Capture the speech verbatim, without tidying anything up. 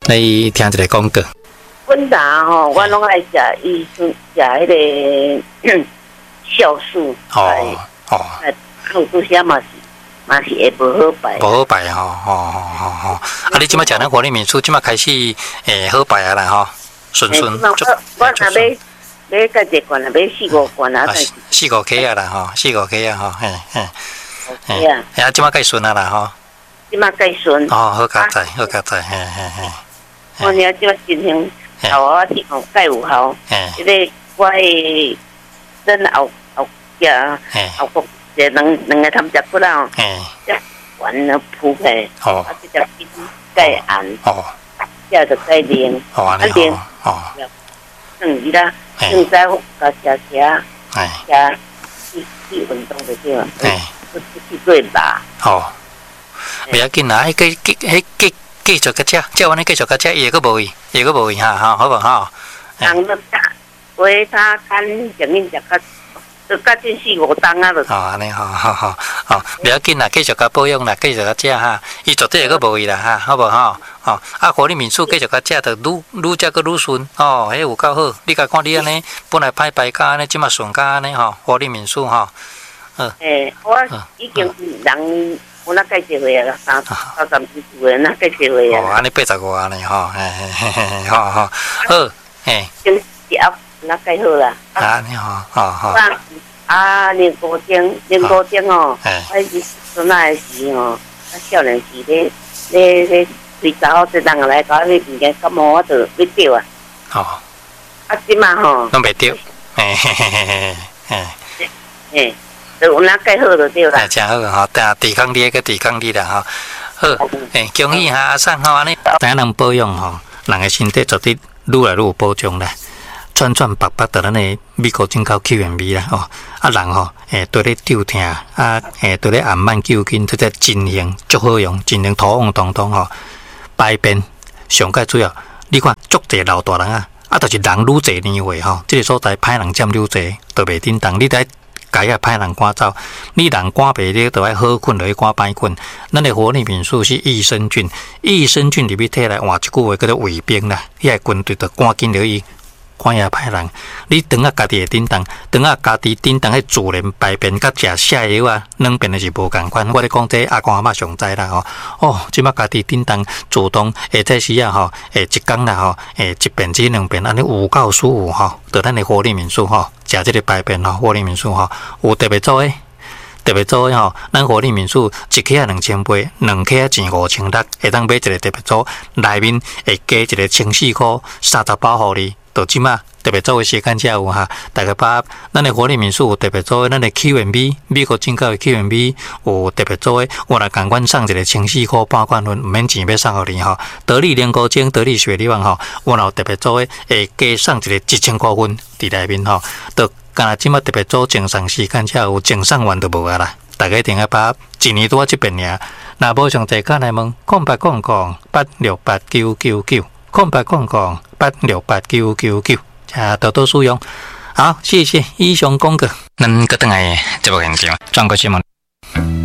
来听一个广告。 阮查吼，我拢爱食医生食迄个酵素。 哦哦。 啊，有拄些嘛是嘛是会无好排。 无好排吼，吼吼吼吼。啊，你即摆食咱活力民宿，即摆开始诶好排啊啦吼，顺顺。 我我若要买个一罐啊，买四五罐啊， 四五 K 啊啦吼，四五 K 啊吼，嘿嘿。 嘿啊， 啊，即摆该顺啊啦吼。 即摆该顺。 哦，好加载，好加载，嘿嘿嘿。 我听即摆真香。效我听哦，介有效。即个我诶，咱后后壁后国一两两个汤汁骨啦，即丸了铺开，啊，即只金介红，即就介凉，啊凉，算伊啦，算在甲食食，食去去运动就对了，去做吧。 哦，袂要紧啦，迄个迄迄继继续个食，食完你继续个食，伊个无味。伊个无味哈，吼，好无吼？ 人要打，话他看前面食较，都较真四五档啊，就。 哦，安尼吼，好好好，不要紧啦，继续甲保养啦，继续甲食哈，伊绝对会个无味啦哈，好无吼？哦，啊，活力民宿继续甲食，着愈愈食个愈顺，哦，迄有够好。你甲看你安尼，本来歹排甲安尼，即马顺甲安尼吼，活力民宿吼。 诶，我已经人。我那介绍回啊，三三三几岁那介绍回啊。 哦，安尼八十五安尼吼，嘿嘿嘿嘿，好好好，嘿。 经一盒那介好啦。 啊，你好，好好。 啊，年高中，年高中哦，我是孙仔时哦，啊少年时咧咧咧随查某一人来搞迄物件，感冒我就要丢啊。 哦。 啊，即嘛吼。 拢袂丢，嘿嘿嘿嘿嘿。 嘿。有哪介好就对啦。 哎，真好吼，但抵抗力个抵抗力啦吼。好，诶，恭喜哈阿桑吼安尼，大家人保养吼，人个身体绝对愈来愈有保障啦。串串白白的咱个美国进口 Q M B 啦吼，啊人吼，诶，对咧抽疼啊，诶，对咧暗慢救筋，这个真型足好用，真型土旺通通吼，排便上介主要，你看足侪老大人啊，啊，就是人愈侪年岁吼，这个所在歹人占愈侪，都袂叮当，你得。该啊歹人赶走，你人赶袂了，就爱好困就去赶歹困。咱的活力民宿是益生菌，益生菌入去体内换一句话叫做卫兵啦，迄个军队就赶紧落去赶遐歹人。你当啊家己会叮当，当啊家己叮当迄自然排便甲食泻药啊，两边的是无共款。我咧讲这阿公阿嬷上知啦吼。哦，即摆家己叮当主动，下这时啊吼，诶一工啦吼，诶一遍至两遍，安尼有够舒服吼。到咱的活力民宿吼。食这个排便吼，活力民宿吼有特别做诶，特别做诶吼。咱活力民宿一克啊两千八，两克啊钱五千六，会当买一个特别做，内面会加一个千四块，三十包互你。到即马特别做诶时间才有哈，大家把咱的活力民宿有特别做诶，咱的 Q M B 美国进口诶 Q M B 有特别做诶，我来共阮送一个千四块半罐分，毋免钱要送互你吼。得力莲菇精、得力雪梨丸吼，我有特别做诶，会加送一个一千块分伫内面吼。到干那即马特别做精送时间才有，精送完就无啊啦。大家一定要把一年多即边尔，若无上侪干来问，空八空空八六八九九九。空白空空八六八九九九，啊，多多使用。好，谢谢以上讲过，咱个等下节目现场转过新闻。